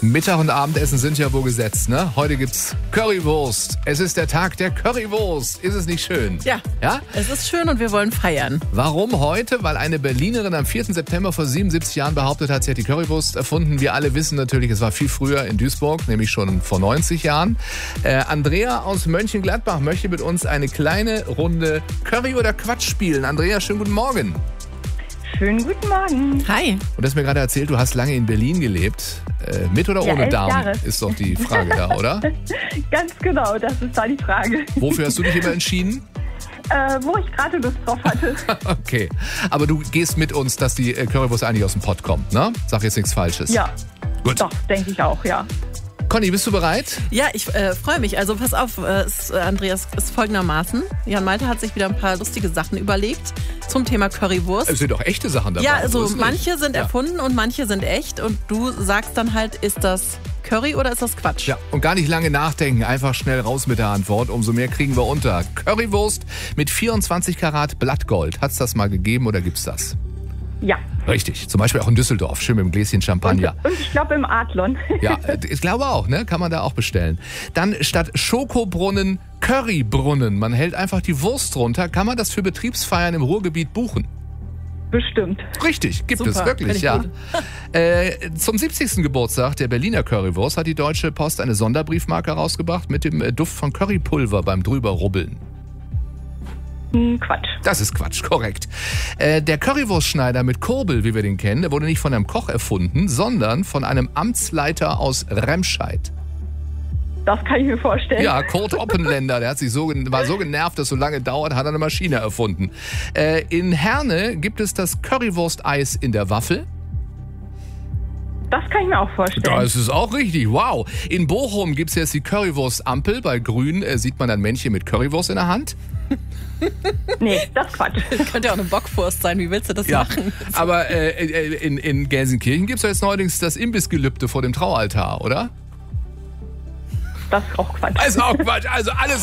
Mittag- und Abendessen sind ja wohl gesetzt, ne? Heute gibt's Currywurst. Es ist der Tag der Currywurst. Ist es nicht schön? Ja, es ist schön und wir wollen feiern. Warum heute? Weil eine Berlinerin am 4. September vor 77 Jahren behauptet hat, sie hat die Currywurst erfunden. Wir alle wissen natürlich, es war viel früher in Duisburg, nämlich schon vor 90 Jahren. Andrea aus Mönchengladbach möchte mit uns eine kleine Runde Curry oder Quatsch spielen. Andrea, schönen guten Morgen. Schönen guten Morgen. Hi. Und du hast mir gerade erzählt, du hast lange in Berlin gelebt. Mit oder ohne 11 Darm Jahre. ist doch die Frage da, oder? Ganz genau, das ist da die Frage. Wofür hast du dich immer entschieden? Wo ich gerade Lust drauf hatte. Okay, aber du gehst mit uns, dass die Currywurst eigentlich aus dem Pott kommt, ne? Sag jetzt nichts Falsches. Ja, Gut. doch, denke ich auch, ja. Conny, bist du bereit? Ja, ich freue mich. Also pass auf, Andreas, ist folgendermaßen. Jan Malte hat sich wieder ein paar lustige Sachen überlegt zum Thema Currywurst. Es sind doch echte Sachen dabei. Ja, also so ist manche nicht. sind erfunden und manche sind echt. Und du sagst dann halt, ist das Curry oder ist das Quatsch? Ja, und gar nicht lange nachdenken, einfach schnell raus mit der Antwort. Umso mehr kriegen wir unter. Currywurst mit 24 Karat Blattgold. Hat's das mal gegeben oder gibt's das? Ja. Richtig, zum Beispiel auch in Düsseldorf, schön mit einem Gläschen Champagner. Und ich glaube im Adlon. Ja, ich glaube auch, ne? Kann man da auch bestellen. Dann statt Schokobrunnen Currybrunnen. Man hält einfach die Wurst runter. Kann man das für Betriebsfeiern im Ruhrgebiet buchen? Bestimmt. Richtig, gibt Super, es wirklich, ja. gut. Zum 70. Geburtstag der Berliner Currywurst hat die Deutsche Post eine Sonderbriefmarke rausgebracht mit dem Duft von Currypulver beim Drüberrubbeln. Quatsch. Das ist Quatsch, korrekt. Der Currywurstschneider mit Kurbel, wie wir den kennen, der wurde nicht von einem Koch erfunden, sondern von einem Amtsleiter aus Remscheid. Das kann ich mir vorstellen. Ja, Kurt Oppenländer, der war so genervt, dass es so lange dauert, hat er eine Maschine erfunden. In Herne gibt es das Currywurst-Eis in der Waffel. Das kann ich mir auch vorstellen. Das ist auch richtig, wow. In Bochum gibt es jetzt die Currywurst-Ampel. Bei Grün sieht man ein Männchen mit Currywurst in der Hand. Nee, das ist Quatsch. Das könnte ja auch eine Bockwurst sein. Wie willst du das machen? Aber in Gelsenkirchen gibt es jetzt neuerdings das Imbissgelübde vor dem Traualtar, oder? Das ist auch Quatsch. Also auch Quatsch, also alles